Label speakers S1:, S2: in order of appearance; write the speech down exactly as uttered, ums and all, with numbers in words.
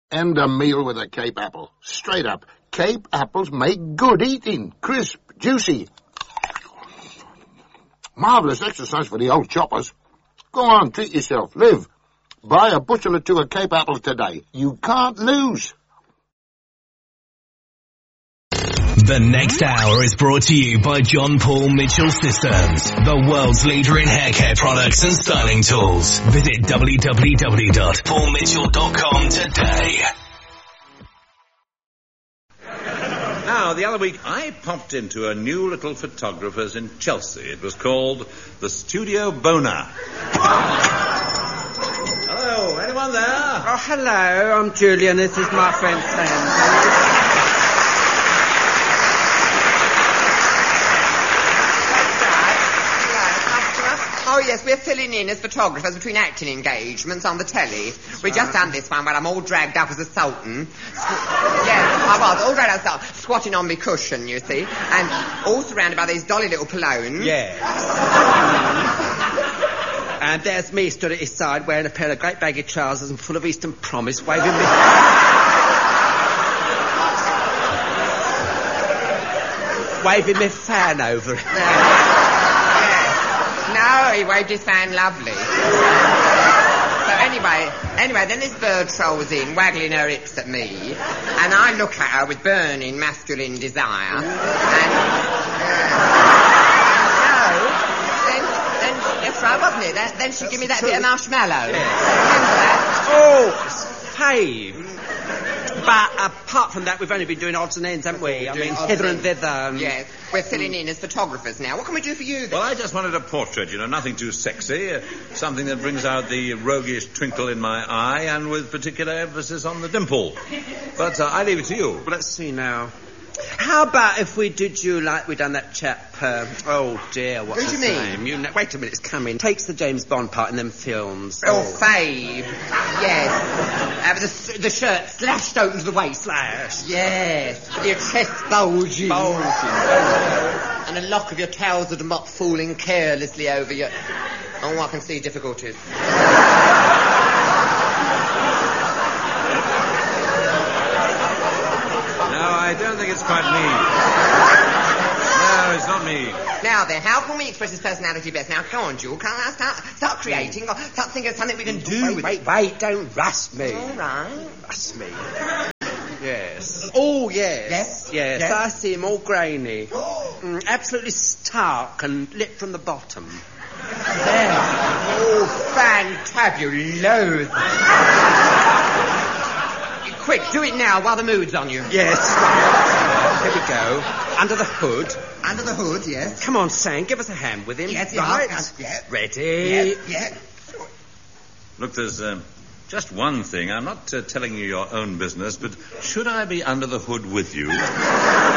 S1: End a meal with a Cape apple. Straight up. Cape apples make good eating. Crisp, juicy. Marvellous exercise for the old choppers. Go on, treat yourself. Live. Buy a bushel or two of Cape apples today. You can't lose.
S2: The next hour is brought to you by John Paul Mitchell Systems, the world's leader in hair care products and styling tools. Visit w w w dot paul mitchell dot com today.
S3: Now, the other week, I popped into a new little photographer's in Chelsea. It was called the Studio Bona. Hello, anyone there?
S4: Oh, hello, I'm Julian. This is my friend Sam.
S5: Oh, yes, we're filling in as photographers between acting engagements on the telly. We just done this one where I'm all dragged up as a sultan. Squ- yeah, I was, all dragged up as a sultan, squatting on my cushion, you see, and all surrounded by these dolly little polones.
S4: Yeah. And there's me stood at his side wearing a pair of great baggy trousers and full of Eastern Promise, waving me... waving me fan over it.
S5: No, he waved his fan lovely. So anyway, anyway, then this bird trolls in, waggling her hips at me, and I look at her with burning masculine desire, and... no, then, then, that's right, wasn't it? Then, then she gave me that bit of marshmallow. Remember that?
S4: Oh, fave. But apart from that, we've only been doing odds and ends, haven't we? I mean, hither and thither. And...
S5: Yes, we're filling in as photographers now. What can we do for you, then?
S3: Well, I just wanted a portrait, you know, nothing too sexy, uh, something that brings out the roguish twinkle in my eye and with particular emphasis on the dimple. But uh, I leave it to you.
S4: Well, let's see now. How about if we did you like we done that chap, uh, oh dear, what's
S5: Who do
S4: his
S5: you mean?
S4: name? You know, wait a minute, it's coming. Takes the James Bond part in them films.
S5: Oh, Fave. Yes. Uh, with the, the shirt slashed open to the waist.
S4: Slash.
S5: Yes. With your chest bulging.
S4: Bulging.
S5: And a lock of your trousered mop falling carelessly over your... Oh, I can see difficulties.
S3: I don't think it's quite me. No, it's not me.
S5: Now then, how can we express his personality best? Now, come on, Jewel, can't I start, start creating or start thinking of something we can do?
S4: Wait,
S5: with
S4: wait, wait, don't rush me.
S5: All right.
S4: Rush me. Yes. Oh, yes.
S5: Yes?
S4: Yes,
S5: Yes.
S4: I see him all grainy. mm, absolutely stark and lit from the bottom.
S5: There. Oh, fantabulous. Quick, do it now while the mood's on you.
S4: Yes. Here we go. Under the hood.
S5: Under the hood, yes.
S4: Come on, Sam, give us a hand with him.
S5: Yes,
S4: right.
S5: yes, yes.
S4: Ready?
S5: Yes, yes.
S3: Look, there's um, just one thing. I'm not uh, telling you your own business, but should I be under the hood with you?